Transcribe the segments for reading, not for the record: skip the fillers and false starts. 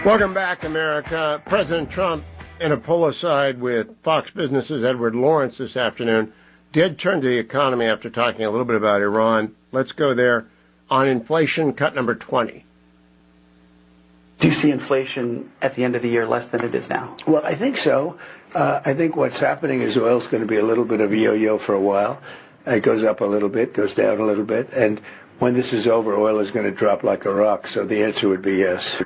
Welcome back, America. President Trump, in a pull aside with Fox Business's Edward Lawrence this afternoon, did turn to the economy after talking a little bit about Iran. Let's go there. On inflation, cut number 20. Do you see inflation at the end of the year less than it is now? Well, I think so. I think what's happening is oil's going to be a little bit of a yo-yo for a while. It goes up a little bit, goes down a little bit, and when this is over, oil is going to drop like a rock. So the answer would be yes.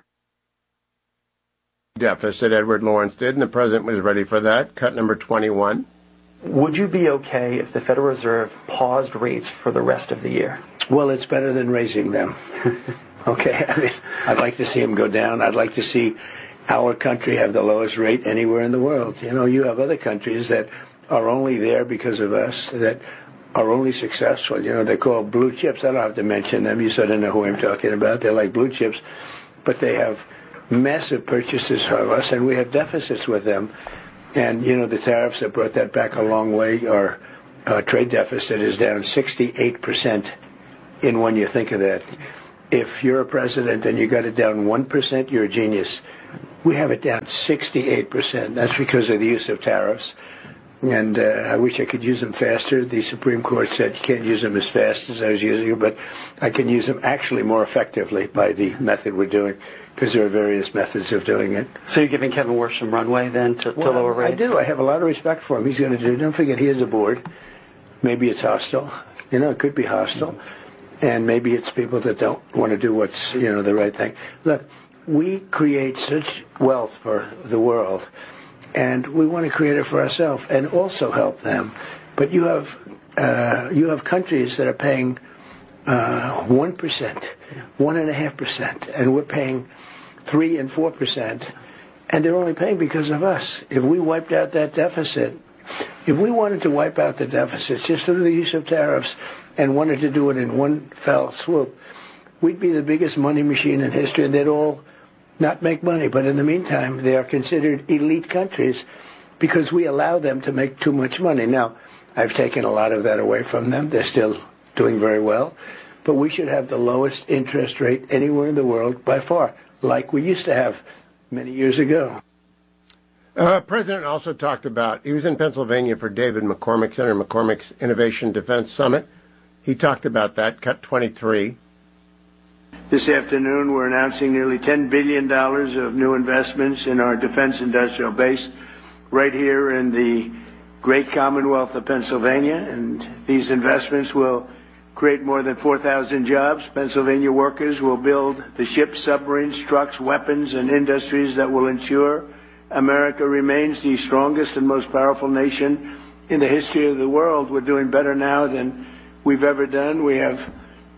Deficit, Edward Lawrence did, and the president was ready for that. Cut number 21. Would you be okay if the Federal Reserve paused rates for the rest of the year? Well, it's better than raising them. Okay, I mean, I'd like to see them go down. I'd like to see our country have the lowest rate anywhere in the world. You know, you have other countries that are only there because of us, that are only successful. You know, they're called blue chips. I don't have to mention them. You sort of know who I'm talking about. They're like blue chips, but they have massive purchases from us, and we have deficits with them. And, you know, the tariffs have brought that back a long way. Our trade deficit is down 68% in when you think of that. If you're a president and you got it down 1%, you're a genius. We have it down 68%. That's because of the use of tariffs. And I wish I could use them faster. The Supreme Court said you can't use them as fast as I was using them, but I can use them actually more effectively by the method we're doing, because there are various methods of doing it. So you're giving Kevin Warsh some runway then to lower rates? I do. I have a lot of respect for him. He's going to do. Don't forget, he has a board. Maybe it's hostile. You know, it could be hostile. And maybe it's people that don't want to do what's, you know, the right thing. Look, we create such wealth for the world, and we want to create it for ourselves and also help them. But you have countries that are paying 1%, 1.5%, and we're paying 3 and 4%, and they're only paying because of us. If we wiped out that deficit, if we wanted to wipe out the deficits just through the use of tariffs and wanted to do it in one fell swoop, we'd be the biggest money machine in history, and they'd all not make money. But in the meantime, they are considered elite countries because we allow them to make too much money. Now, I've taken a lot of that away from them. They're still doing very well. But we should have the lowest interest rate anywhere in the world by far, like we used to have many years ago. President also talked about, he was in Pennsylvania for David McCormick, Senator McCormick's Innovation Defense Summit. He talked about that, cut 23. This afternoon, we're announcing nearly $10 billion of new investments in our defense industrial base right here in the great Commonwealth of Pennsylvania. And these investments will create more than 4,000 jobs. Pennsylvania workers will build the ships, submarines, trucks, weapons, and industries that will ensure America remains the strongest and most powerful nation in the history of the world. We're doing better now than we've ever done. We have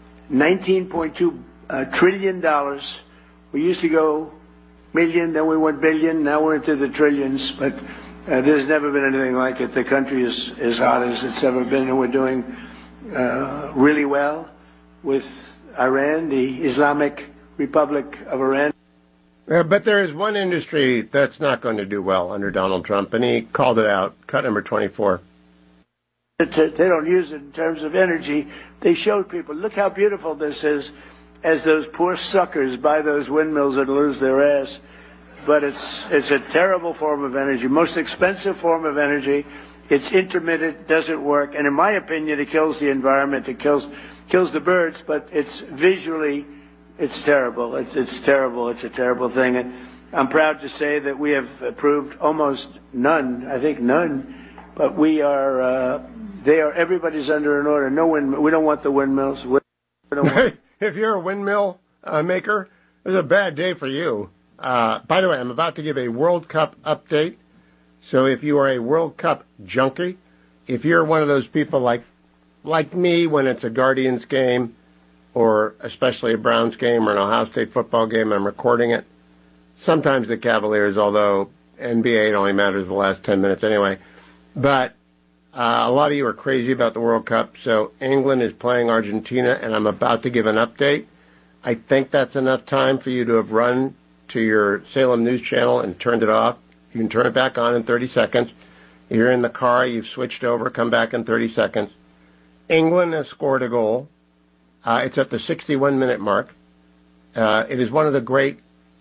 $19.2 trillion. We used to go million, then we went billion, now we're into the trillions, but there's never been anything like it. The country is as hot as it's ever been, and we're doing really well with Iran, the Islamic Republic of Iran. But there is one industry that's not going to do well under Donald Trump, and he called it out. Cut number 24. They don't use it in terms of energy. They showed people, look how beautiful this is, as those poor suckers buy those windmills and lose their ass. But it's a terrible form of energy, most expensive form of energy. It's intermittent, doesn't work, and in my opinion, it kills the environment. It kills the birds, but it's visually, it's terrible. It's terrible. It's a terrible thing. And I'm proud to say that we have approved almost none. I think none. But we are. Everybody's under an order. No windmill. We don't want the windmills. We don't want. If you're a windmill maker, it's a bad day for you. By the way, I'm about to give a World Cup update. So if you are a World Cup junkie, if you're one of those people like me when it's a Guardians game, or especially a Browns game or an Ohio State football game, I'm recording it. Sometimes the Cavaliers, although NBA, it only matters the last 10 minutes anyway. But a lot of you are crazy about the World Cup, so England is playing Argentina, and I'm about to give an update. I think that's enough time for you to have run to your Salem News Channel and turned it off. You can turn it back on in 30 seconds. If you're in the car, you've switched over, come back in 30 seconds. England has scored a goal. It's at the 61-minute mark. It is one of the great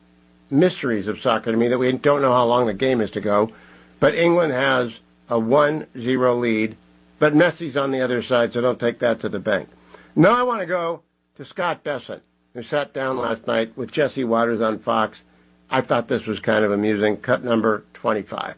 mysteries of soccer to me that we don't know how long the game is to go. But England has a 1-0 lead, but Messi's on the other side, so don't take that to the bank. Now I want to go to Scott Bessent, who sat down last night with Jesse Waters on Fox. I thought this was kind of amusing. Cut number 25.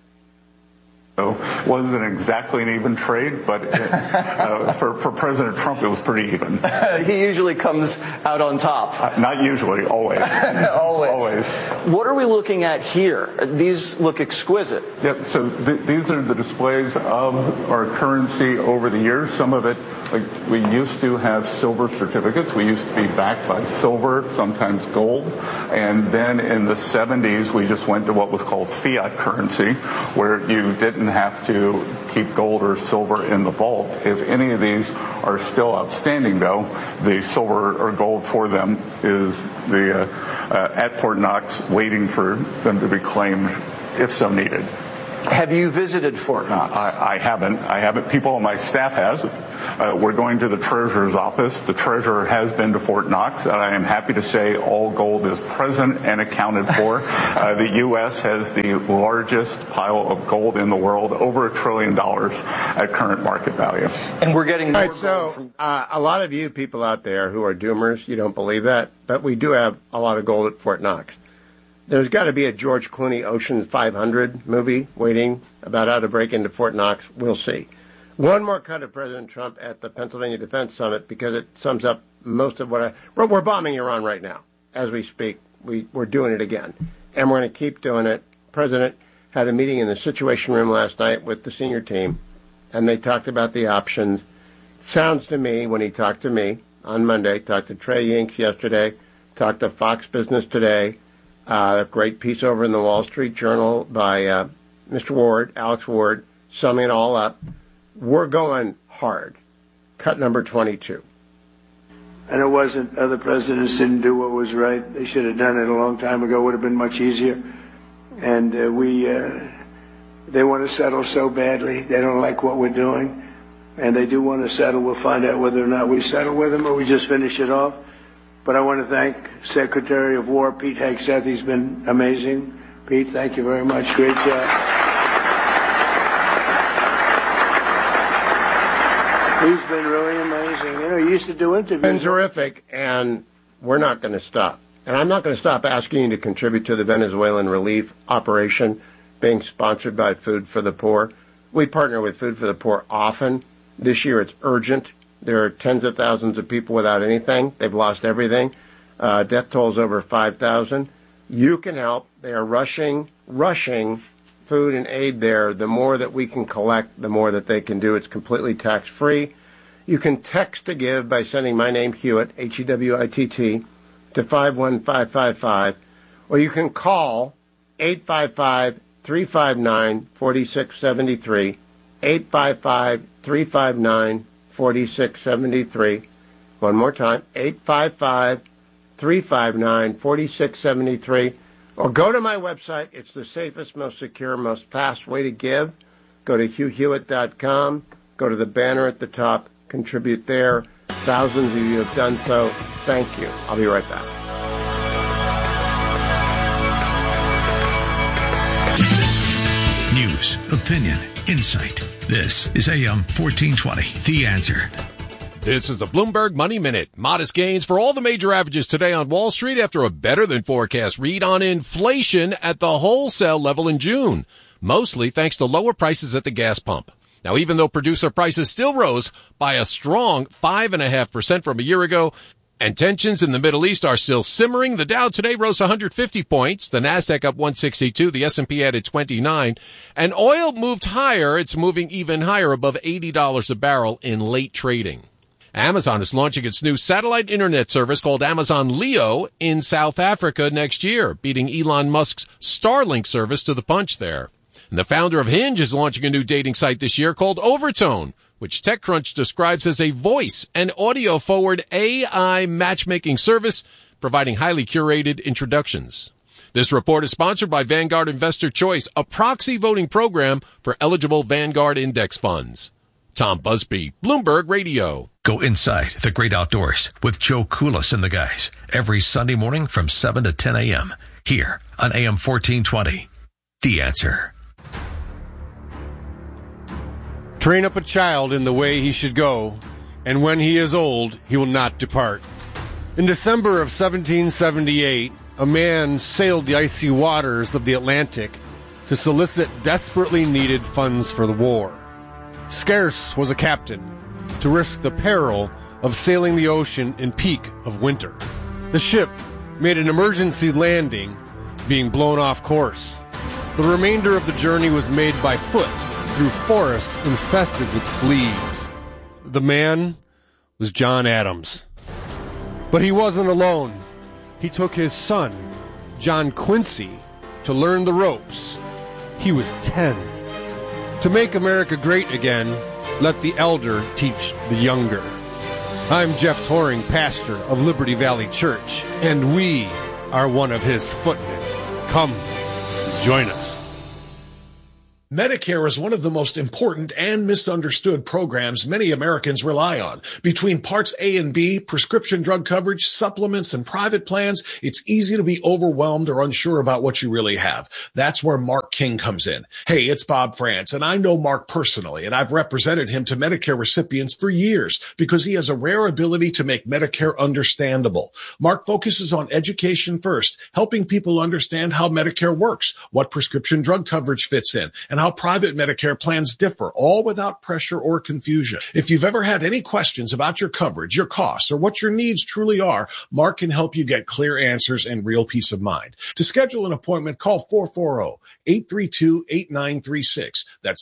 Wasn't exactly an even trade, but for President Trump, it was pretty even. He usually comes out on top. Not usually, always. Always. What are we looking at here? These look exquisite. Yep, so these are the displays of our currency over the years. Some of it, like we used to have silver certificates. We used to be backed by silver, sometimes gold. And then in the 70s, we just went to what was called fiat currency, where you didn't have to keep gold or silver in the vault. If any of these are still outstanding, though, the silver or gold for them is at Fort Knox, waiting for them to be claimed if so needed. Have you visited Fort Knox? I haven't. People on my staff has. We're going to the Treasurer's office. The Treasurer has been to Fort Knox, and I am happy to say all gold is present and accounted for. The U.S. has the largest pile of gold in the world, over $1 trillion at current market value. And we're getting more gold. So a lot of you people out there who are doomers, you don't believe that, but we do have a lot of gold at Fort Knox. There's got to be a George Clooney Ocean's 500 movie waiting about how to break into Fort Knox. We'll see. One more cut of President Trump at the Pennsylvania Defense Summit because it sums up most of what we're bombing Iran right now. As we speak, we're doing it again. And we're going to keep doing it. President had a meeting in the Situation Room last night with the senior team, and they talked about the options. Sounds to me, when he talked to me on Monday, talked to Trey Yinks yesterday, talked to Fox Business today, a great piece over in the Wall Street Journal by Mr. Ward, Alex Ward, summing it all up. We're going hard. Cut number 22. And it wasn't, other presidents didn't do what was right. They should have done it a long time ago. It would have been much easier. And they want to settle so badly. They don't like what we're doing. And they do want to settle. We'll find out whether or not we settle with them or we just finish it off. But I want to thank Secretary of War Pete Hegseth. He's been amazing. Pete, thank you very much. Great job. He's been really amazing. You know, he used to do interviews. Been terrific, and we're not going to stop. And I'm not going to stop asking you to contribute to the Venezuelan relief operation being sponsored by Food for the Poor. We partner with Food for the Poor often. This year it's urgent. There are tens of thousands of people without anything. They've lost everything. Death toll's over 5,000. You can help. They are rushing food and aid there. The more that we can collect, the more that they can do. It's completely tax-free. You can text to give by sending my name, Hewitt, Hewitt, to 51555, or you can call 855-359-4673, 855-359-4673. One more time, 855-359-4673. Or go to my website. It's the safest, most secure, most fast way to give. Go to HughHewitt.com. Go to the banner at the top. Contribute there. Thousands of you have done so. Thank you. I'll be right back. News, opinion, insight. This is AM 1420, The Answer. This is the Bloomberg Money Minute. Modest gains for all the major averages today on Wall Street after a better-than-forecast read on inflation at the wholesale level in June, mostly thanks to lower prices at the gas pump. Now, even though producer prices still rose by a strong 5.5% from a year ago, and tensions in the Middle East are still simmering, the Dow today rose 150 points, the Nasdaq up 162, the S&P added 29, and oil moved higher. It's moving even higher, above $80 a barrel in late trading. Amazon is launching its new satellite internet service called Amazon Leo in South Africa next year, beating Elon Musk's Starlink service to the punch there. And the founder of Hinge is launching a new dating site this year called Overtone, which TechCrunch describes as a voice and audio-forward AI matchmaking service, providing highly curated introductions. This report is sponsored by Vanguard Investor Choice, a proxy voting program for eligible Vanguard index funds. Tom Busby, Bloomberg Radio. Go inside the great outdoors with Joe Koulis and the guys every Sunday morning from 7 to 10 a.m. here on AM 1420. The Answer. Train up a child in the way he should go, and when he is old, he will not depart. In December of 1778, a man sailed the icy waters of the Atlantic to solicit desperately needed funds for the war. Scarce was a captain to risk the peril of sailing the ocean in peak of winter. The ship made an emergency landing, being blown off course. The remainder of the journey was made by foot through forest infested with fleas. The man was John Adams. But he wasn't alone. He took his son, John Quincy, to learn the ropes. He was 10. To make America great again, let the elder teach the younger. I'm Jeff Toring, pastor of Liberty Valley Church, and we are one of his footmen. Come, join us. Medicare is one of the most important and misunderstood programs many Americans rely on. Between Parts A and B, prescription drug coverage, supplements, and private plans, it's easy to be overwhelmed or unsure about what you really have. That's where Mark King comes in. Hey, it's Bob France, and I know Mark personally, and I've represented him to Medicare recipients for years because he has a rare ability to make Medicare understandable. Mark focuses on education first, helping people understand how Medicare works, what prescription drug coverage fits in, and how private Medicare plans differ, all without pressure or confusion. If you've ever had any questions about your coverage, your costs, or what your needs truly are, Mark can help you get clear answers and real peace of mind. To schedule an appointment, call 440-832-8936. That's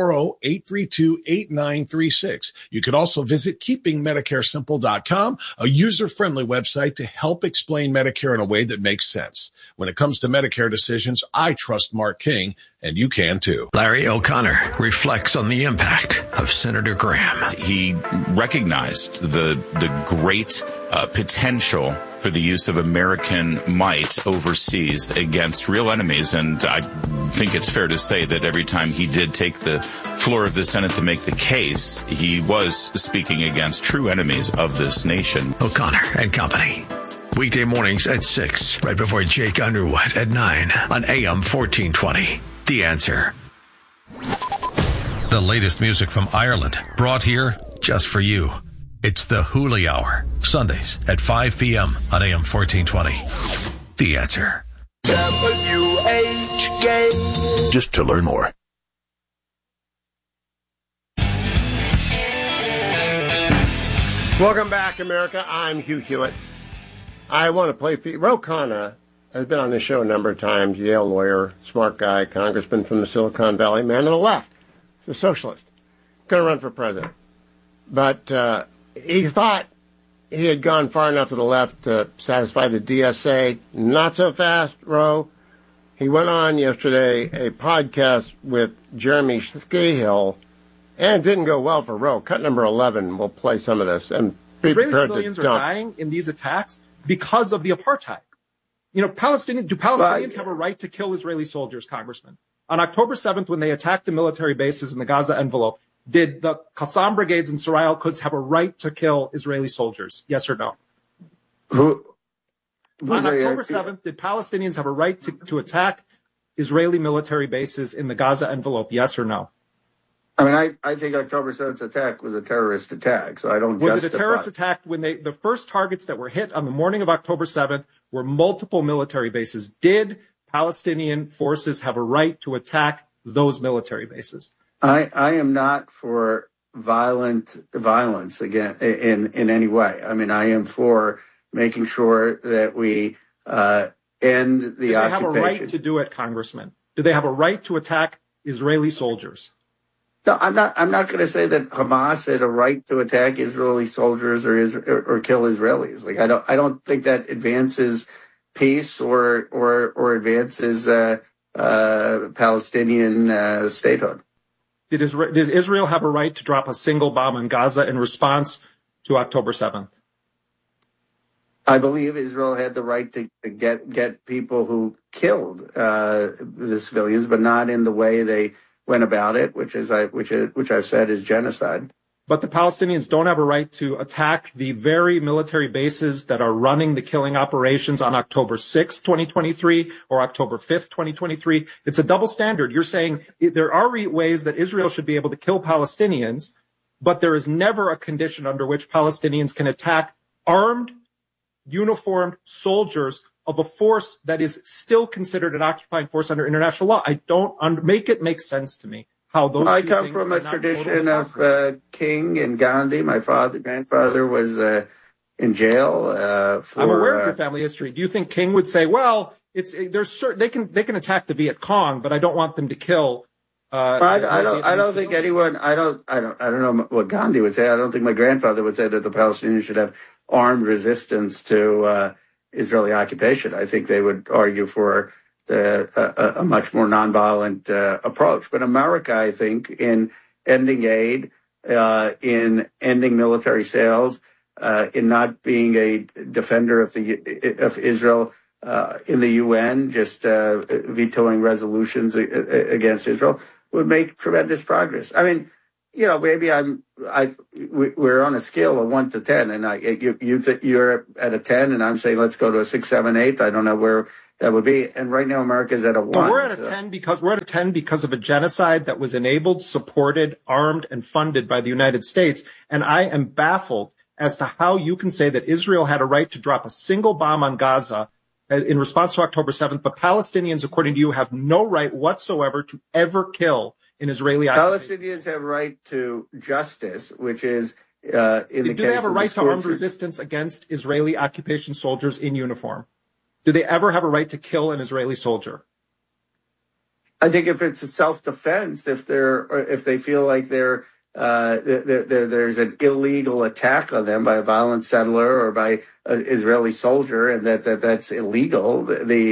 440-832-8936. You can also visit keepingmedicaresimple.com, a user-friendly website to help explain Medicare in a way that makes sense. When it comes to Medicare decisions, I trust Mark King, and you can too. Larry O'Connor reflects on the impact of Senator Graham. He recognized the great potential for the use of American might overseas against real enemies. And I think it's fair to say that every time he did take the floor of the Senate to make the case, he was speaking against true enemies of this nation. O'Connor and Company. Weekday mornings at 6, right before Jake Underwood at 9 on AM 1420. The Answer. The latest music from Ireland, brought here just for you. It's the Hooli Hour, Sundays at 5 p.m. on AM 1420. The Answer. WHK. Just to learn more. Welcome back, America. I'm Hugh Hewitt. I want to play for you. Ro Khanna has been on this show a number of times. Yale lawyer, smart guy, congressman from the Silicon Valley, man on the left. He's a socialist. Going to run for president. But he thought he had gone far enough to the left to satisfy the DSA. Not so fast, Ro. He went on yesterday a podcast with Jeremy Scahill, and it didn't go well for Ro. Cut number 11. We'll play some of this. And Israeli civilians are dying in these attacks because of the apartheid. You know, Palestinians have a right to kill Israeli soldiers, Congressman? On October 7th, when they attacked the military bases in the Gaza envelope, did the Qassam brigades and Sarai al-Quds have a right to kill Israeli soldiers? Yes or no? On October 7th, did Palestinians have a right to attack Israeli military bases in the Gaza envelope? Yes or no? I mean, I think October 7th attack was a terrorist attack, so I don't justify. Was it a terrorist attack when the first targets that were hit on the morning of October 7th were multiple military bases? Did Palestinian forces have a right to attack those military bases? I am not for violence again in any way. I mean, I am for making sure that we end the occupation. Do they have a right to do it, Congressman? Do they have a right to attack Israeli soldiers? No, I'm not going to say that Hamas had a right to attack Israeli soldiers or kill Israelis. Like I don't think that advances peace or advances Palestinian statehood. Did Israel have a right to drop a single bomb in Gaza in response to October 7th? I believe Israel had the right to get people who killed the civilians, but not in the way they went about it, which I've said is genocide. but the Palestinians don't have a right to attack the very military bases that are running the killing operations on October 6th, 2023, or October 5th, 2023. It's a double standard. You're saying there are ways that Israel should be able to kill Palestinians, but there is never a condition under which Palestinians can attack armed, uniformed soldiers of a force that is still considered an occupying force under international law. I don't make it make sense to me. I come from a tradition of King and Gandhi. My grandfather was in jail. I'm aware of your family history. Do you think King would say, "Well, they can attack the Viet Cong, but I don't want them to kill"? I don't think anyone. I don't know what Gandhi would say. I don't think my grandfather would say that the Palestinians should have armed resistance to Israeli occupation. I think they would argue for a much more nonviolent approach. But America, I think, in ending aid, in ending military sales, in not being a defender of Israel in the UN, just vetoing resolutions against Israel, would make tremendous progress. I mean, maybe we're on a scale of 1 to 10, and you're at a 10, and I'm saying let's go to a 6, 7, 8. I don't know where that would be. And right now, America's at a 1. Well, we're at a 10 because of a genocide that was enabled, supported, armed, and funded by the United States. And I am baffled as to how you can say that Israel had a right to drop a single bomb on Gaza in response to October 7th, but Palestinians, according to you, have no right whatsoever to ever kill an Israeli occupation. Palestinians have a right to justice, which is in the case of Do they have a right to armed resistance against Israeli occupation soldiers in uniform? Do they ever have a right to kill an Israeli soldier? I think if it's a self-defense, if they feel like there's an illegal attack on them by a violent settler or by an Israeli soldier, and that's illegal,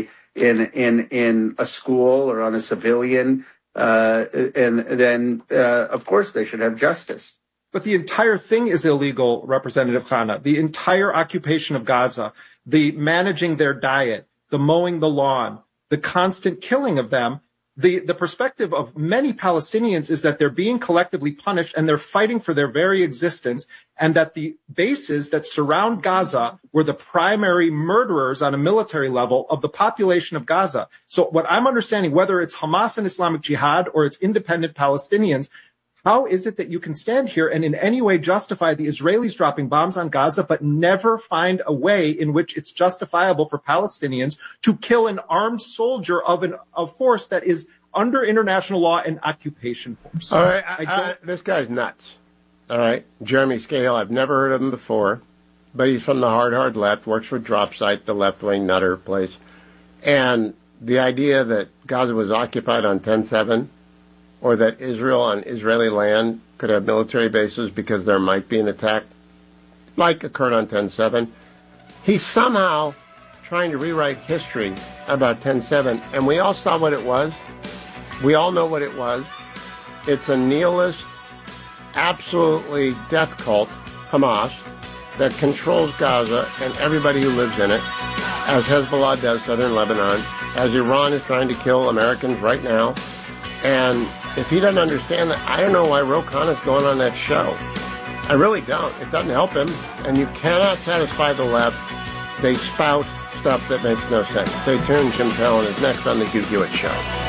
in a school or on a civilian, and then of course they should have justice. But the entire thing is illegal, Representative Khanna. The entire occupation of Gaza, the managing their diet, the mowing the lawn, the constant killing of them. The perspective of many Palestinians is that they're being collectively punished and they're fighting for their very existence, and that the bases that surround Gaza were the primary murderers on a military level of the population of Gaza. So what I'm understanding, whether it's Hamas and Islamic Jihad or it's independent Palestinians, how is it that you can stand here and in any way justify the Israelis dropping bombs on Gaza, but never find a way in which it's justifiable for Palestinians to kill an armed soldier of a force that is under international law an occupation force? All right, this guy's nuts. All right, Jeremy Scahill, I've never heard of him before, but he's from the hard left, works for Dropsite, the left-wing nutter place. And the idea that Gaza was occupied on 10/7, or that Israel on Israeli land could have military bases because there might be an attack like occurred on 10/7. He's somehow trying to rewrite history about 10/7, and we all saw what it was. We all know what it was. It's a nihilist, absolutely death cult, Hamas, that controls Gaza and everybody who lives in it, as Hezbollah does southern Lebanon, as Iran is trying to kill Americans right now. And if he doesn't understand that, I don't know why Ro Khanna's going on that show. I really don't. It doesn't help him. And you cannot satisfy the left. They spout stuff that makes no sense. Stay tuned. Jim Fallon is next on the Hugh Hewitt Show.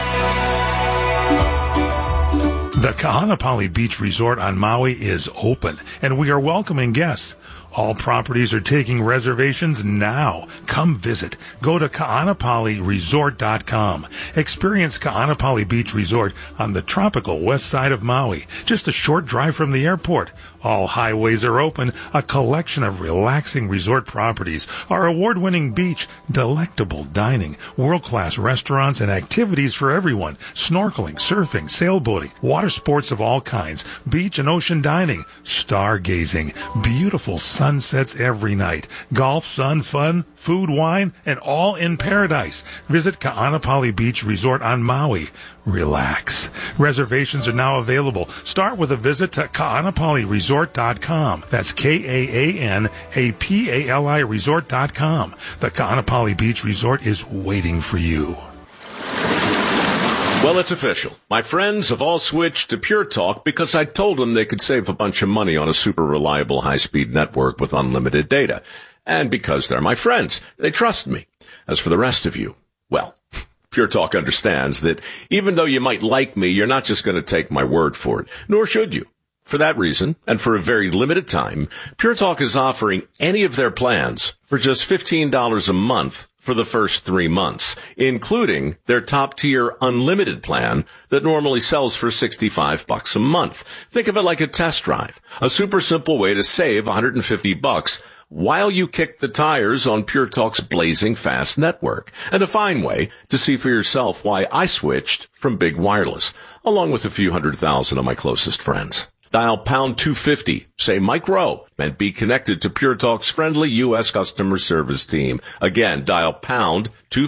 The Kahanapali Beach Resort on Maui is open, and we are welcoming guests. All properties are taking reservations now. Come visit. Go to kahanapaliresort.com. Experience Kahanapali Beach Resort on the tropical west side of Maui, just a short drive from the airport. All highways are open, a collection of relaxing resort properties, our award-winning beach, delectable dining, world-class restaurants and activities for everyone, snorkeling, surfing, sailboating, water sports of all kinds, beach and ocean dining, stargazing, beautiful sunsets every night, golf, sun, fun, food, wine, and all in paradise. Visit Kahanapali Beach Resort on Maui. Relax. Reservations are now available. Start with a visit to kahanapaliresort.com. That's Kahanapali resort.com. The Kahanapali Beach Resort is waiting for you. Well, it's official. My friends have all switched to Pure Talk because I told them they could save a bunch of money on a super reliable high-speed network with unlimited data. And because they're my friends, they trust me. As for the rest of you, well, Pure Talk understands that even though you might like me, you're not just going to take my word for it, nor should you. For that reason, and for a very limited time, Pure Talk is offering any of their plans for just $15 a month for the first 3 months, including their top-tier unlimited plan that normally sells for $65 a month. Think of it like a test drive, a super simple way to save $150 while you kick the tires on Pure Talk's blazing fast network, and a fine way to see for yourself why I switched from big wireless, along with a few 100,000 of my closest friends. Dial pound 250, say Mike Rowe, and be connected to Pure Talk's friendly U.S. customer service team. Again, dial pound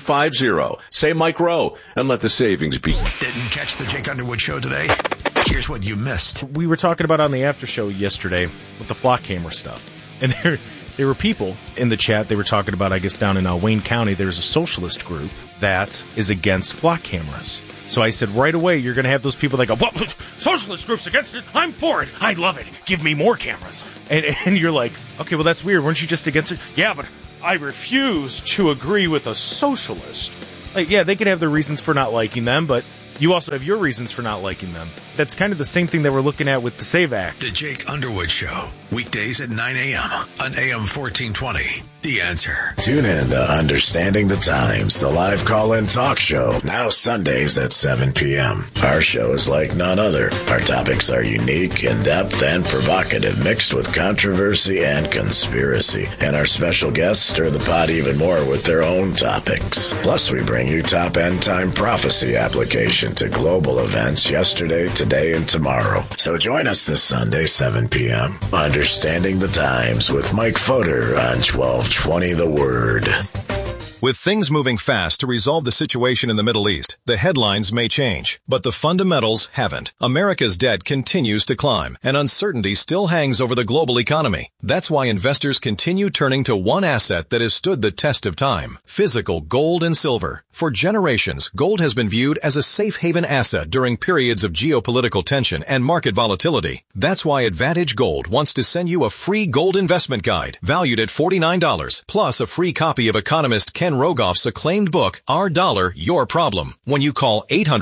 250, say Mike Rowe, and let the savings be. Didn't catch the Jake Underwood show today? Here's what you missed. We were talking about on the after show yesterday with the flock camera stuff. And there were people in the chat, they were talking about, I guess, down in Wayne County, there's a socialist group that is against flock cameras. So I said, right away, you're going to have those people that go, well, socialist group's against it. I'm for it. I love it. Give me more cameras. And you're like, okay, well, that's weird. Weren't you just against it? Yeah, but I refuse to agree with a socialist. Like, yeah, they could have their reasons for not liking them, but you also have your reasons for not liking them. That's kind of the same thing that we're looking at with the SAVE Act. The Jake Underwood Show, weekdays at 9 a.m. on AM 1420. The Answer. Tune in to Understanding the Times, the live call-in talk show, now Sundays at 7 p.m. Our show is like none other. Our topics are unique, in-depth, and provocative, mixed with controversy and conspiracy. And our special guests stir the pot even more with their own topics. Plus, we bring you top end-time prophecy application to global events yesterday, today, and tomorrow. So join us this Sunday, 7 p.m. Understanding the Times with Mike Fodor on 1220 The Word. With things moving fast to resolve the situation in the Middle East, the headlines may change, but the fundamentals haven't. America's debt continues to climb, and uncertainty still hangs over the global economy. That's why investors continue turning to one asset that has stood the test of time: physical gold and silver. For generations, gold has been viewed as a safe haven asset during periods of geopolitical tension and market volatility. That's why Advantage Gold wants to send you a free gold investment guide valued at $49, plus a free copy of economist Ken Rogoff's acclaimed book, Our Dollar, Your Problem, when you call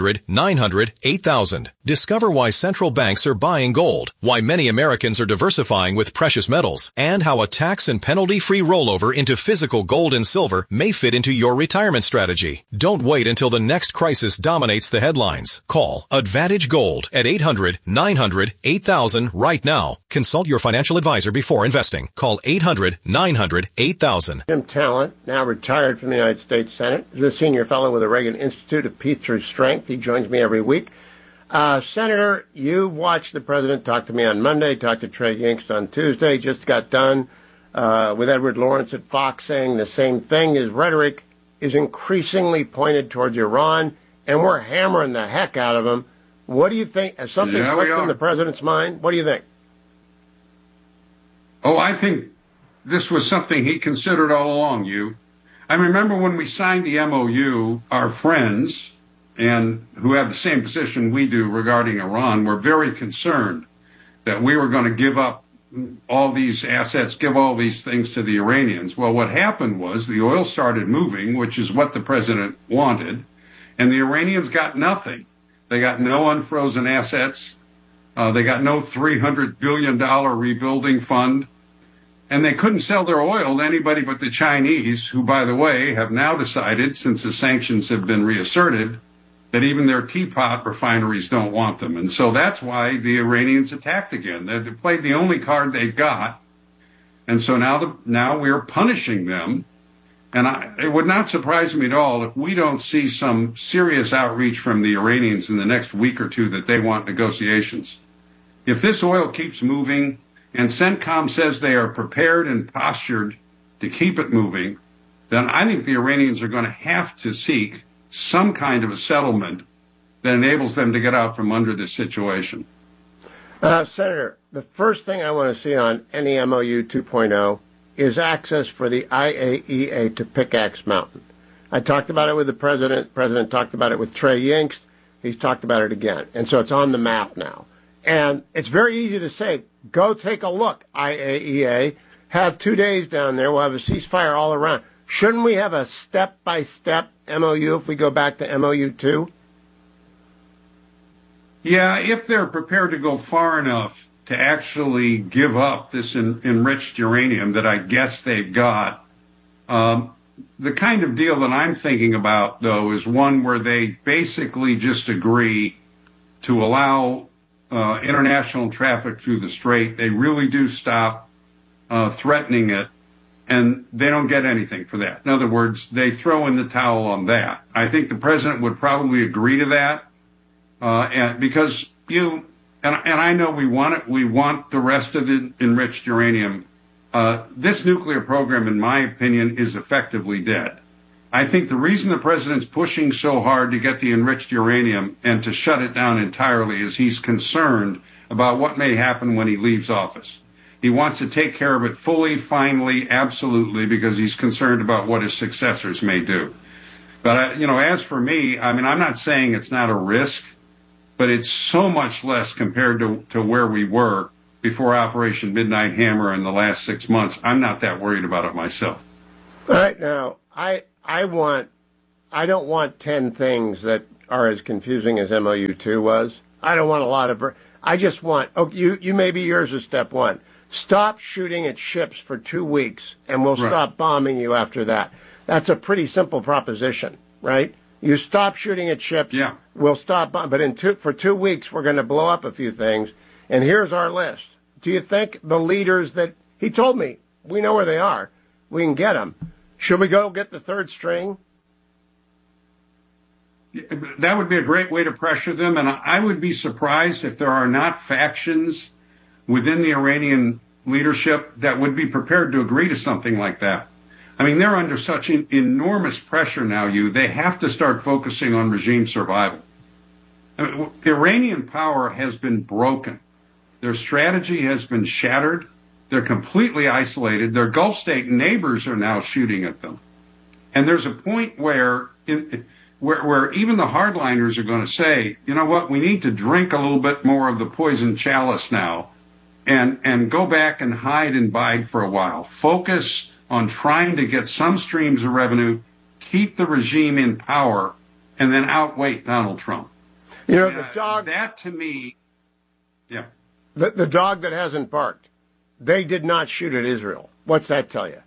800-900-8000. Discover why central banks are buying gold, why many Americans are diversifying with precious metals, and how a tax and penalty-free rollover into physical gold and silver may fit into your retirement strategy. Don't wait until the next crisis dominates the headlines. Call Advantage Gold at 800-900-8000 right now. Consult your financial advisor before investing. Call 800-900-8000. Jim Talent, now retired from the United States Senate, is a senior fellow with the Reagan Institute of Peace Through Strength. He joins me every week. Senator, you watched the president talk to me on Monday, talked to Trey Yingst on Tuesday, just got done with Edward Lawrence at Fox saying the same thing. His rhetoric is increasingly pointed towards Iran, and we're hammering the heck out of him. What do you think? Has something clicked in the president's mind? What do you think? Oh, I think this was something he considered all along, I remember when we signed the MOU, our friends, and who have the same position we do regarding Iran, were very concerned that we were going to give up all these assets, give all these things to the Iranians. Well, what happened was the oil started moving, which is what the president wanted, and the Iranians got nothing. They got no unfrozen assets. They got no $300 billion rebuilding fund. And they couldn't sell their oil to anybody but the Chinese, who, by the way, have now decided, since the sanctions have been reasserted, that even their teapot refineries don't want them. And so that's why the Iranians attacked again. They played the only card they've got. And so now we're punishing them. And it would not surprise me at all if we don't see some serious outreach from the Iranians in the next week or two that they want negotiations. If this oil keeps moving, and CENTCOM says they are prepared and postured to keep it moving, then I think the Iranians are going to have to seek some kind of a settlement that enables them to get out from under this situation. Senator, the first thing I want to see on any MOU 2.0 is access for the IAEA to Pickaxe Mountain. I talked about it with the president. The president talked about it with Trey Yingst. He's talked about it again. And so it's on the map now. And it's very easy to say, go take a look, IAEA. Have 2 days down there. We'll have a ceasefire all around. Shouldn't we have a step-by-step MOU if we go back to MOU 2? Yeah, if they're prepared to go far enough to actually give up this enriched uranium that I guess they've got. The kind of deal that I'm thinking about, though, is one where they basically just agree to allow international traffic through the strait. They really do stop threatening it, and they don't get anything for that. In other words, they throw in the towel on that. I think the president would probably agree to that, and because and I know we want it. We want the rest of the enriched uranium. This nuclear program, in my opinion, is effectively dead. I think the reason the president's pushing so hard to get the enriched uranium and to shut it down entirely is he's concerned about what may happen when he leaves office. He wants to take care of it fully, finally, absolutely, because he's concerned about what his successors may do. But, as for me, I'm not saying it's not a risk, but it's so much less compared to where we were before Operation Midnight Hammer in the last 6 months. I'm not that worried about it myself. All right, now, I don't want 10 things that are as confusing as MOU2 was. I don't want a lot of... I just want... you maybe yours is step one. Stop shooting at ships for 2 weeks, and we'll stop bombing you after that. That's a pretty simple proposition, right? You stop shooting at ships, we'll stop bombing. But for 2 weeks, we're going to blow up a few things, and here's our list. Do you think the leaders that... He told me, we know where they are. We can get them. Should we go get the third string? That would be a great way to pressure them, and I would be surprised if there are not factions within the Iranian leadership that would be prepared to agree to something like that. They're under such enormous pressure now, they have to start focusing on regime survival. Iranian power has been broken. Their strategy has been shattered. They're completely isolated. Their Gulf state neighbors are now shooting at them. And there's a point where even the hardliners are going to say, you know what, we need to drink a little bit more of the poison chalice now and go back and hide and bide for a while. Focus on trying to get some streams of revenue, keep the regime in power, and then outweigh Donald Trump. The dog... That, to me... Yeah. The dog that hasn't barked. They did not shoot at Israel. What's that tell you?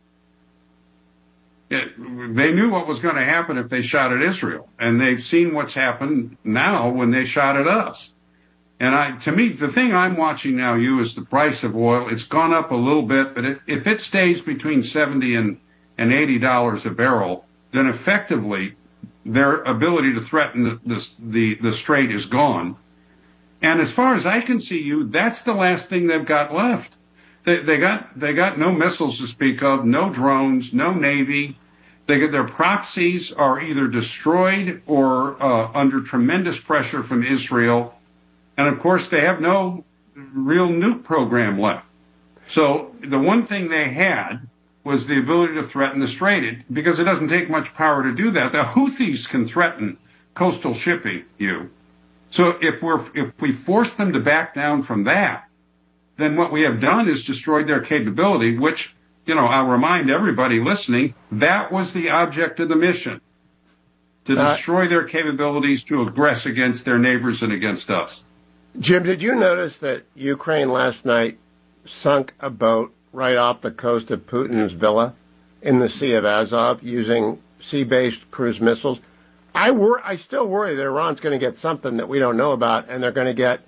They knew what was going to happen if they shot at Israel, and they've seen what's happened now when they shot at us. And to me, the thing I'm watching now, is the price of oil. It's gone up a little bit, but if it stays between $70 and $80 a barrel, then effectively their ability to threaten the strait is gone. And as far as I can see, that's the last thing they've got left. They got no missiles to speak of, no drones, no Navy. Their proxies are either destroyed or under tremendous pressure from Israel. And of course, they have no real nuke program left. So the one thing they had was the ability to threaten the strait, because it doesn't take much power to do that. The Houthis can threaten coastal shipping, So if we force them to back down from that, then what we have done is destroyed their capability, which, I'll remind everybody listening, that was the object of the mission, to destroy their capabilities to aggress against their neighbors and against us. Jim, did you notice that Ukraine last night sunk a boat right off the coast of Putin's villa in the Sea of Azov using sea-based cruise missiles? I still worry that Iran's going to get something that we don't know about, and they're going to get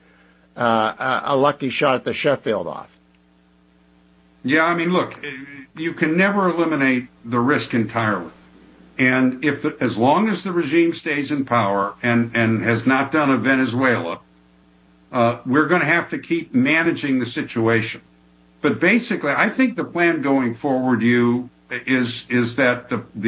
a lucky shot at the Sheffield off. Yeah, look, you can never eliminate the risk entirely. And as long as the regime stays in power and has not done a Venezuela, we're going to have to keep managing the situation. But basically, I think the plan going forward, is that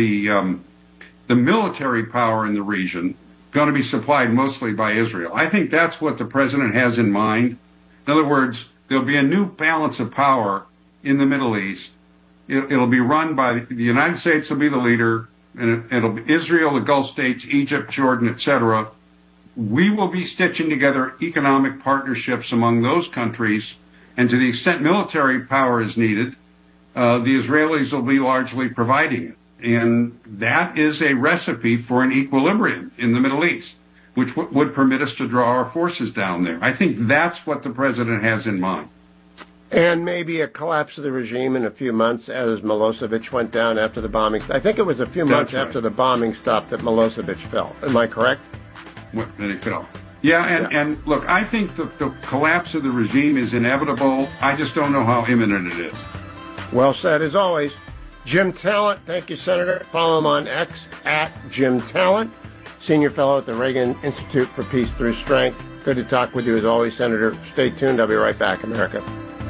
the military power in the region going to be supplied mostly by Israel. I think that's what the president has in mind. In other words, there'll be a new balance of power in the Middle East. It'll be run by the United States will be the leader, and it'll be Israel, the Gulf states, Egypt, Jordan, etc. we will be stitching together economic partnerships among those countries, and to the extent military power is needed, the Israelis will be largely providing it. And that is a recipe for an equilibrium in the Middle East, which would permit us to draw our forces down there. I think that's what the president has in mind. And maybe a collapse of the regime in a few months as Milosevic went down after the bombing. I think it was a few months after the bombing stopped that Milosevic fell. Am I correct? Well, then he fell. Yeah, and look, I think the collapse of the regime is inevitable. I just don't know how imminent it is. Well said, as always. Jim Talent, thank you, Senator. Follow him on X at Jim Talent, Senior Fellow at the Reagan Institute for Peace Through Strength. Good to talk with you as always, Senator. Stay tuned. I'll be right back, America.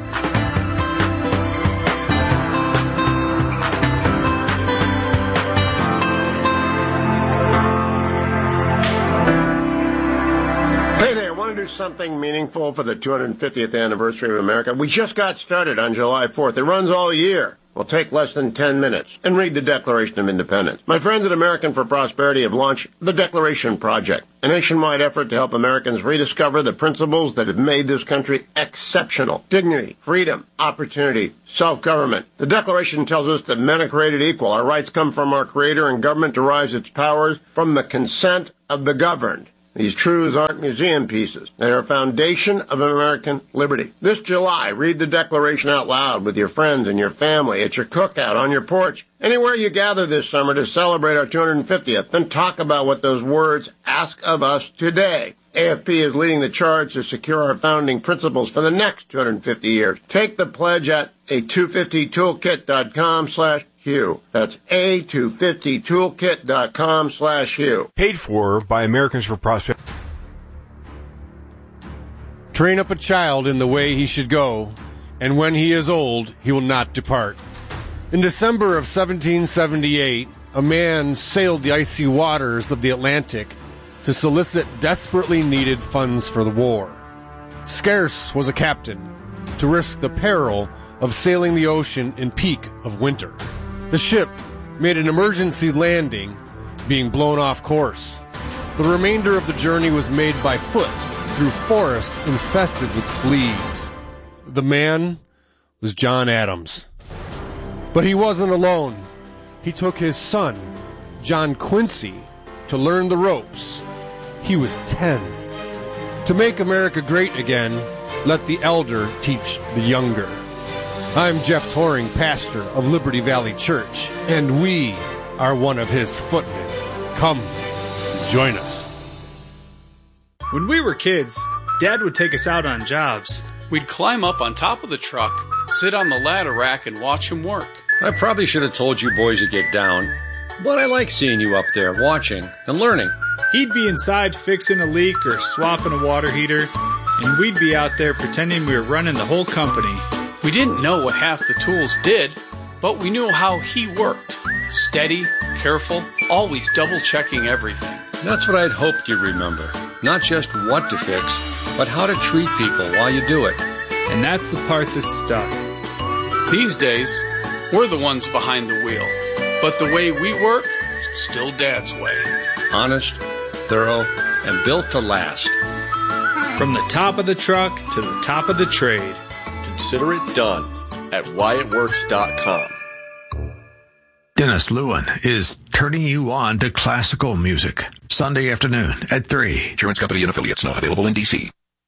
Something meaningful for the 250th anniversary of America. We just got started on July 4th. It runs all year. Will take less than 10 minutes. And read the Declaration of Independence. My friends at American for Prosperity have launched the Declaration Project, a nationwide effort to help Americans rediscover the principles that have made this country exceptional. Dignity, freedom, opportunity, self-government. The Declaration tells us that men are created equal. Our rights come from our Creator, and government derives its powers from the consent of the governed. These truths aren't museum pieces. They are a foundation of American liberty. This July, read the Declaration out loud with your friends and your family, at your cookout, on your porch, anywhere you gather this summer to celebrate our 250th. Then talk about what those words ask of us today. AFP is leading the charge to secure our founding principles for the next 250 years. Take the pledge at a250toolkit.com/Hugh. That's a250toolkit.com/Hugh. Paid for by Americans for Prosperity. Train up a child in the way he should go, and when he is old, he will not depart. In December of 1778, a man sailed the icy waters of the Atlantic to solicit desperately needed funds for the war. Scarce was a captain to risk the peril of sailing the ocean in peak of winter. The ship made an emergency landing, being blown off course. The remainder of the journey was made by foot through forest infested with fleas. The man was John Adams. But he wasn't alone. He took his son, John Quincy, to learn the ropes. He was 10. To make America great again, let the elder teach the younger. I'm Jeff Toring, pastor of Liberty Valley Church, and we are one of his footmen. Come, join us. When we were kids, Dad would take us out on jobs. We'd climb up on top of the truck, sit on the ladder rack, and watch him work. I probably should have told you boys to get down, but I like seeing you up there watching and learning. He'd be inside fixing a leak or swapping a water heater, and we'd be out there pretending we were running the whole company. We didn't know what half the tools did, but we knew how he worked. Steady, careful, always double-checking everything. That's what I'd hoped you'd remember. Not just what to fix, but how to treat people while you do it. And that's the part that stuck. These days, we're the ones behind the wheel. But the way we work, still Dad's way. Honest, thorough, and built to last. From the top of the truck to the top of the trade. Consider it done at WyattWorks.com. Dennis Lewin is turning you on to classical music. Sunday afternoon at 3. Insurance company and affiliates not available in D.C.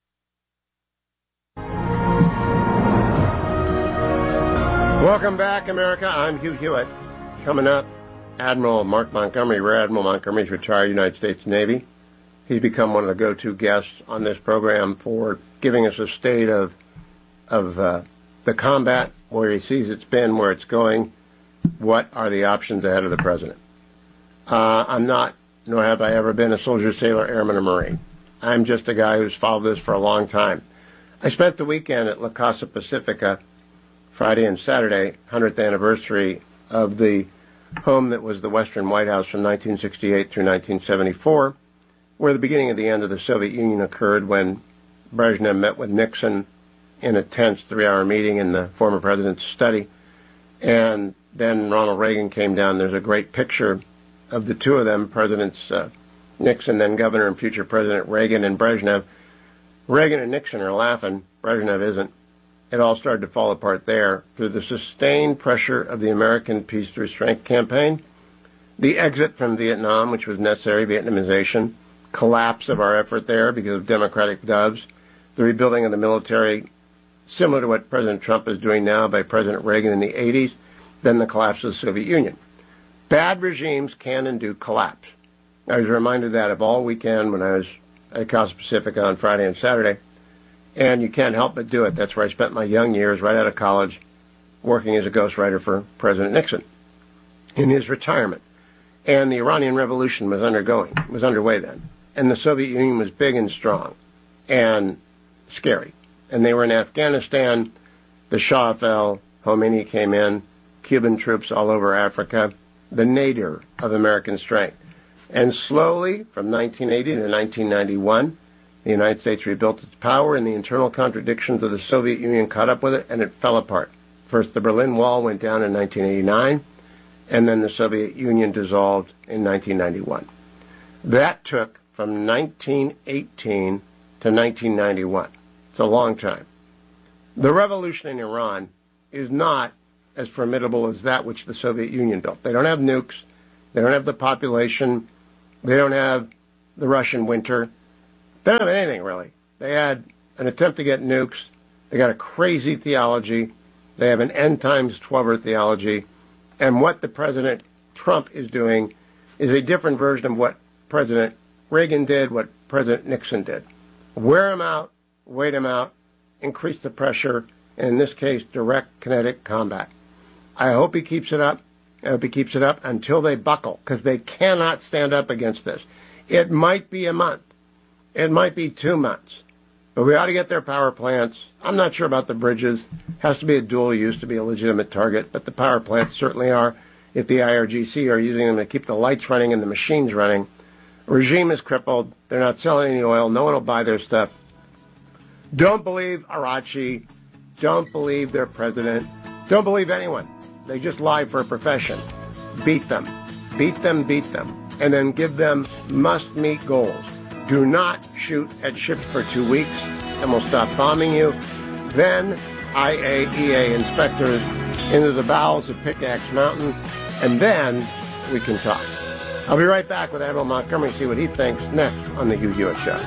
Welcome back, America. I'm Hugh Hewitt. Coming up, Admiral Mark Montgomery. Rear Admiral Montgomery is retired United States Navy. He's become one of the go-to guests on this program for giving us a state of the combat, where he sees it's been, where it's going, what are the options ahead of the president. I'm not, nor have I ever been, a soldier, sailor, airman, or Marine. I'm just a guy who's followed this for a long time. I spent the weekend at La Casa Pacifica, Friday and Saturday, 100th anniversary of the home that was the Western White House from 1968 through 1974, where the beginning of the end of the Soviet Union occurred when Brezhnev met with Nixon in a tense 3-hour meeting in the former president's study. And then Ronald Reagan came down. There's a great picture of the two of them, Presidents Nixon, then governor, and future President Reagan and Brezhnev. Reagan and Nixon are laughing. Brezhnev isn't. It all started to fall apart there through the sustained pressure of the American Peace Through Strength campaign, the exit from Vietnam, which was necessary, Vietnamization, collapse of our effort there because of democratic doves, the rebuilding of the military, similar to what President Trump is doing now by President Reagan in the 80s, then the collapse of the Soviet Union. Bad regimes can and do collapse. I was reminded of that of all weekend when I was at Casa Pacifica on Friday and Saturday, and you can't help but do it. That's where I spent my young years right out of college working as a ghostwriter for President Nixon in his retirement. And the Iranian Revolution was underway then. And the Soviet Union was big and strong and scary. And they were in Afghanistan. The Shah fell. Khomeini came in. Cuban troops all over Africa. The nadir of American strength. And slowly, from 1980 to 1991, the United States rebuilt its power, and the internal contradictions of the Soviet Union caught up with it, and it fell apart. First, the Berlin Wall went down in 1989, and then the Soviet Union dissolved in 1991. That took from 1918 to 1991. It's a long time. The revolution in Iran is not as formidable as that which the Soviet Union built. They don't have nukes. They don't have the population. They don't have the Russian winter. They don't have anything, really. They had an attempt to get nukes. They got a crazy theology. They have an end times 12er theology. And what the President Trump is doing is a different version of what President Reagan did, what President Nixon did. Wear them out, wait them out, increase the pressure, and in this case, direct kinetic combat. I hope he keeps it up. I hope he keeps it up until they buckle, because they cannot stand up against this. It might be a month. It might be 2 months. But we ought to get their power plants. I'm not sure about the bridges. Has to be a dual use to be a legitimate target, but the power plants certainly are. If the IRGC are using them to keep the lights running and the machines running. Regime is crippled. They're not selling any oil. No one will buy their stuff. Don't believe Arachi. Don't believe their president. Don't believe anyone. They just lie for a profession. Beat them. Beat them, beat them. And then give them must-meet goals. Do not shoot at ships for 2 weeks, and we'll stop bombing you. Then IAEA inspectors into the bowels of Pickaxe Mountain, and then we can talk. I'll be right back with Admiral Montgomery, see what he thinks next on the Hugh Hewitt Show.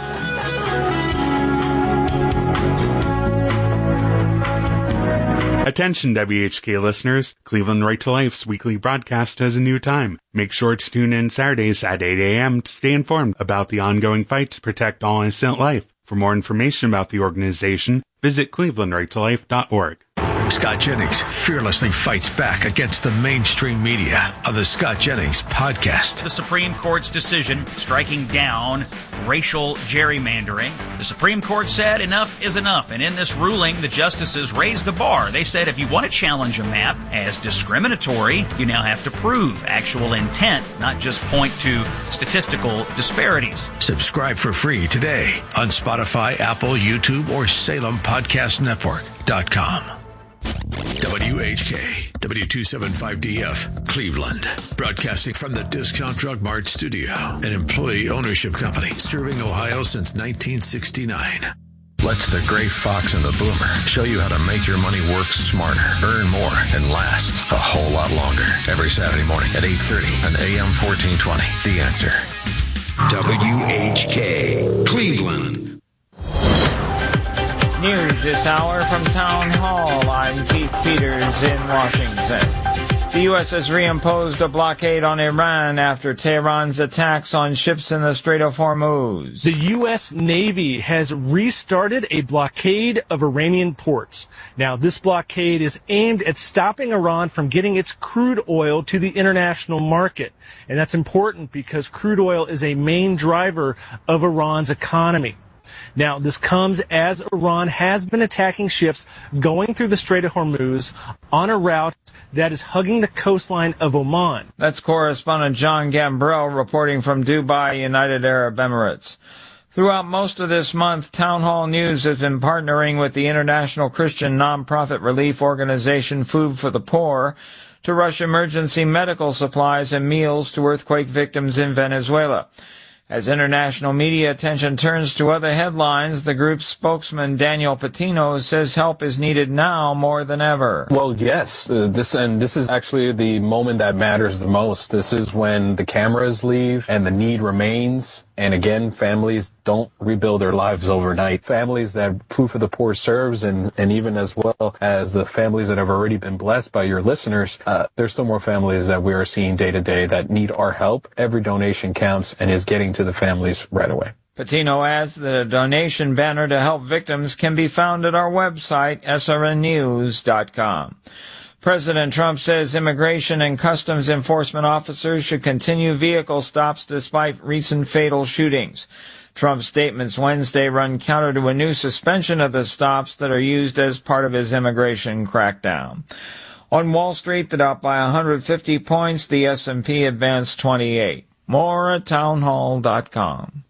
Attention WHK listeners, Cleveland Right to Life's weekly broadcast has a new time. Make sure to tune in Saturdays at 8 a.m. to stay informed about the ongoing fight to protect all innocent life. For more information about the organization, visit clevelandrightolife.org. Scott Jennings fearlessly fights back against the mainstream media on the Scott Jennings podcast. The Supreme Court's decision striking down racial gerrymandering. The Supreme Court said enough is enough, and in this ruling, the justices raised the bar. They said if you want to challenge a map as discriminatory, you now have to prove actual intent, not just point to statistical disparities. Subscribe for free today on Spotify, Apple, YouTube, or SalemPodcastNetwork.com. WHK, W275DF, Cleveland. Broadcasting from the Discount Drug Mart studio, an employee ownership company serving Ohio since 1969. Let the gray fox and the boomer show you how to make your money work smarter, earn more, and last a whole lot longer. Every Saturday morning at 8:30 on AM 1420. The Answer. WHK, Cleveland. News this hour from Town Hall. I'm Keith Peters in Washington. The U.S. has reimposed a blockade on Iran after Tehran's attacks on ships in the Strait of Hormuz. The U.S. Navy has restarted a blockade of Iranian ports. Now, this blockade is aimed at stopping Iran from getting its crude oil to the international market. And that's important because crude oil is a main driver of Iran's economy. Now, this comes as Iran has been attacking ships going through the Strait of Hormuz on a route that is hugging the coastline of Oman. That's correspondent John Gambrell reporting from Dubai, United Arab Emirates. Throughout most of this month, Town Hall News has been partnering with the international Christian nonprofit relief organization Food for the Poor to rush emergency medical supplies and meals to earthquake victims in Venezuela. As international media attention turns to other headlines, the group's spokesman Daniel Patino says help is needed now more than ever. Well, yes. This is actually the moment that matters the most. This is when the cameras leave and the need remains. And again, families don't rebuild their lives overnight. Families that Food for the Poor serves, and even as well as the families that have already been blessed by your listeners, there's still more families that we are seeing day to day that need our help. Every donation counts and is getting to the families right away. Patino adds that a donation banner to help victims can be found at our website, srnnews.com. President Trump says immigration and customs enforcement officers should continue vehicle stops despite recent fatal shootings. Trump's statements Wednesday run counter to a new suspension of the stops that are used as part of his immigration crackdown. On Wall Street, the Dow by 150 points, the S&P advanced 28. More at townhall.com.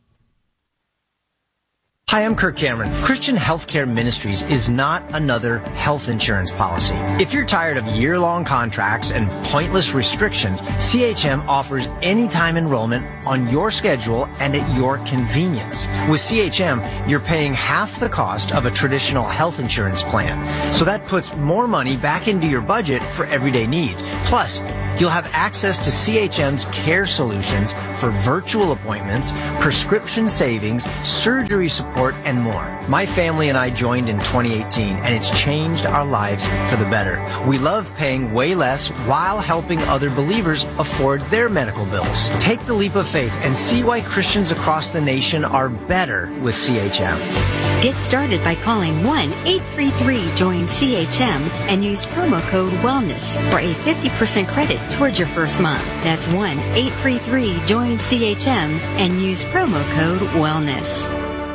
Hi, I'm Kirk Cameron. Christian Healthcare Ministries is not another health insurance policy. If you're tired of year-long contracts and pointless restrictions, CHM offers anytime enrollment on your schedule and at your convenience. With CHM, you're paying half the cost of a traditional health insurance plan. So that puts more money back into your budget for everyday needs. Plus, you'll have access to CHM's care solutions for virtual appointments, prescription savings, surgery support, and more. My family and I joined in 2018, and it's changed our lives for the better. We love paying way less while helping other believers afford their medical bills. Take the leap of faith and see why Christians across the nation are better with CHM. Get started by calling 1-833-JOIN-CHM and use promo code WELLNESS for a 50% credit towards your first month. That's 1-833-JOIN-CHM and use promo code WELLNESS.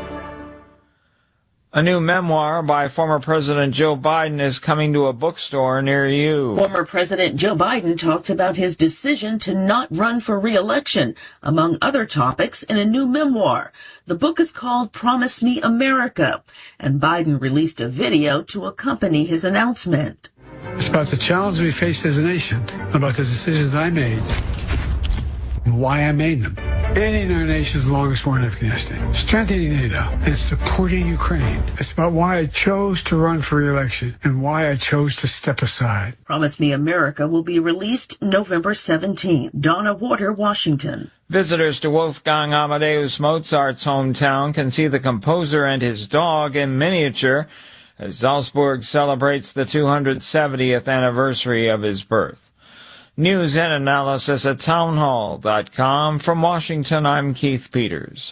A new memoir by former President Joe Biden is coming to a bookstore near you. Former President Joe Biden talks about his decision to not run for re-election, among other topics, in a new memoir. The book is called Promise Me America, and Biden released a video to accompany his announcement. It's about the challenge we faced as a nation, about the decisions I made, and why I made them. Ending our nation's longest war in Afghanistan, strengthening NATO, and supporting Ukraine. It's about why I chose to run for re-election and why I chose to step aside. Promise Me America will be released November 17th. Donna Water, Washington. Visitors to Wolfgang Amadeus Mozart's hometown can see the composer and his dog in miniature as Salzburg celebrates the 270th anniversary of his birth. News and analysis at townhall.com. From Washington, I'm Keith Peters.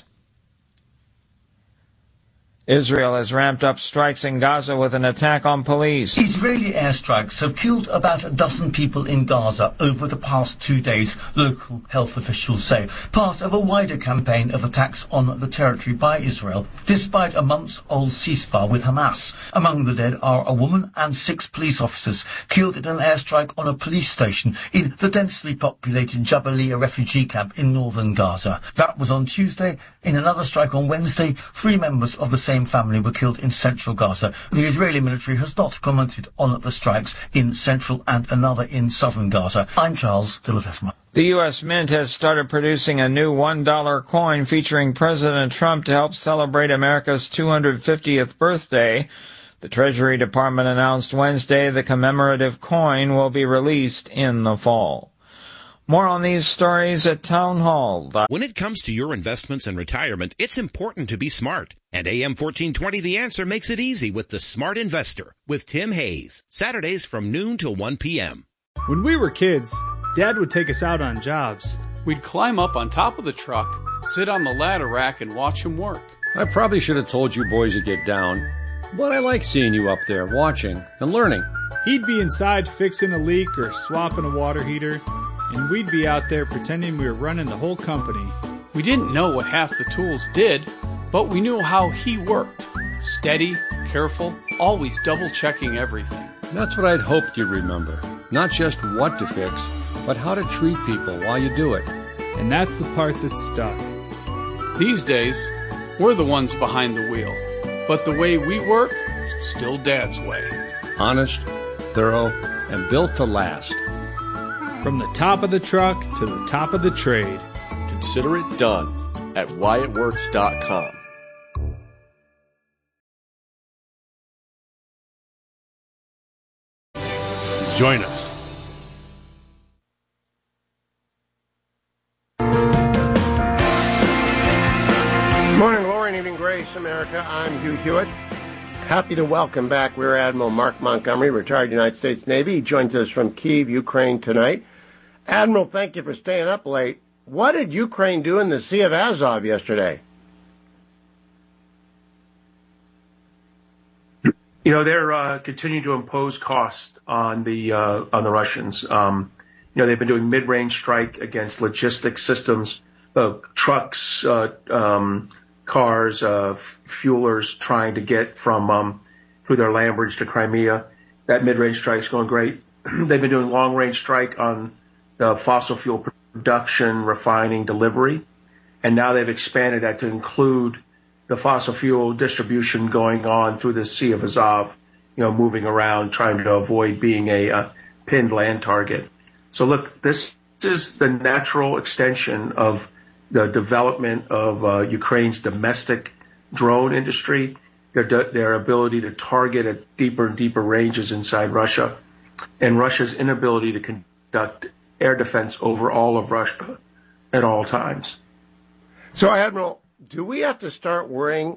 Israel has ramped up strikes in Gaza with an attack on police. Israeli airstrikes have killed about a dozen people in Gaza over the past 2 days, local health officials say, part of a wider campaign of attacks on the territory by Israel, despite a months-old ceasefire with Hamas. Among the dead are a woman and 6 police officers killed in an airstrike on a police station in the densely populated Jabalia refugee camp in northern Gaza. That was on Tuesday. In another strike on Wednesday, 3 members of the same family were killed in central Gaza. The Israeli military has not commented on the strikes in central and another in southern Gaza. I'm Charles de Ledesma. The U.S. Mint has started producing a new $1 coin featuring President Trump to help celebrate America's 250th birthday. The Treasury Department announced Wednesday the commemorative coin will be released in the fall. More on these stories at Townhall. When it comes to your investments and retirement, it's important to be smart. And AM 1420 The Answer makes it easy with The Smart Investor with Tim Hayes. Saturdays from noon till 1 p.m. When we were kids, Dad would take us out on jobs. We'd climb up on top of the truck, sit on the ladder rack, and watch him work. I probably should have told you boys to get down, but I like seeing you up there watching and learning. He'd be inside fixing a leak or swapping a water heater, and we'd be out there pretending we were running the whole company. We didn't know what half the tools did, but we knew how he worked. Steady, careful, always double-checking everything. That's what I'd hoped you'd remember. Not just what to fix, but how to treat people while you do it. And that's the part that stuck. These days, we're the ones behind the wheel. But the way we work, still Dad's way. Honest, thorough, and built to last. From the top of the truck to the top of the trade. Consider it done at whyitworks.com. Join us. Morning, glory, and evening grace, America. I'm Hugh Hewitt. Happy to welcome back Rear Admiral Mark Montgomery, retired United States Navy. He joins us from Kyiv, Ukraine tonight. Admiral, thank you for staying up late. What did Ukraine do in the Sea of Azov yesterday? You know, they're continuing to impose costs on the Russians. They've been doing mid-range strike against logistics systems, trucks, cars, fuelers trying to get from through their land bridge to Crimea. That mid-range strike's going great. They've been doing long-range strike on the fossil fuel production, refining, delivery, and now they've expanded that to include the fossil fuel distribution going on through the Sea of Azov, moving around, trying to avoid being a pinned land target. So look, this is the natural extension of the development of Ukraine's domestic drone industry, their ability to target at deeper and deeper ranges inside Russia, and Russia's inability to conduct air defense over all of Russia at all times. So, Admiral, do we have to start worrying